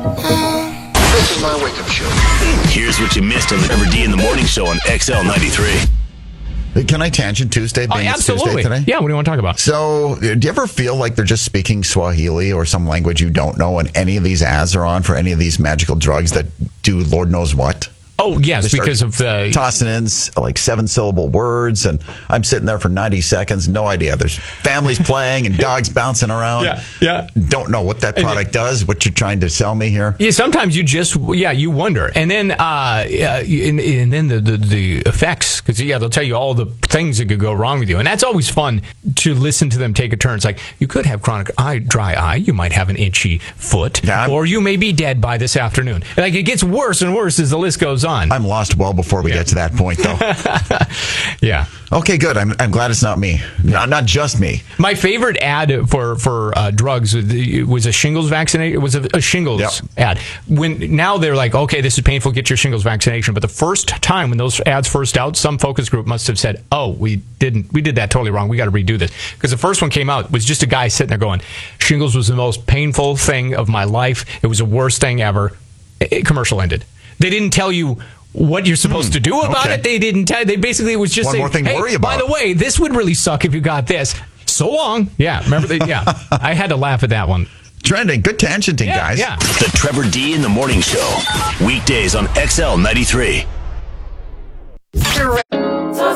This is my wake-up show. Here's what you missed on the Trevor D in the Morning Show on XL 93. Can I tangent Tuesday? Being it's absolutely. Tuesday today? Yeah, what do you want to talk about? So, do you ever feel like they're just speaking Swahili or some language you don't know, and any of these ads are on for any of these magical drugs that do Lord knows what? Oh, yes, They because start of the... tossing in like 7-syllable words, and I'm sitting there for 90 seconds, no idea. There's families playing and dogs bouncing around. Yeah. Don't know what that product does, what you're trying to sell me here. Yeah, sometimes you just, you wonder. And then and then the effects, because, they'll tell you all the things that could go wrong with you. And that's always fun to listen to them take a turn. It's like, you could have chronic dry eye, you might have an itchy foot, or you may be dead by this afternoon. Like, it gets worse and worse as the list goes on. I'm lost well before we get to that point, though. Yeah. Okay, good. I'm glad it's not me. Not just me. My favorite ad for drugs was a shingles vaccination. It was a shingles ad. Now they're like, okay, this is painful. Get your shingles vaccination. But the first time when those ads first out, some focus group must have said, "Oh, we did that totally wrong. We got to redo this." Because the first one came out was just a guy sitting there going, "Shingles was the most painful thing of my life. It was the worst thing ever." Commercial ended. They didn't tell you what you're supposed to do about it. They didn't tell. They basically was just saying, more thing to worry about. By the way, this would really suck if you got this. So long. Yeah, remember? I had to laugh at that one. Trending. Good tangenting, guys. Yeah. The Trevor D in the Morning Show. Weekdays on XL 93.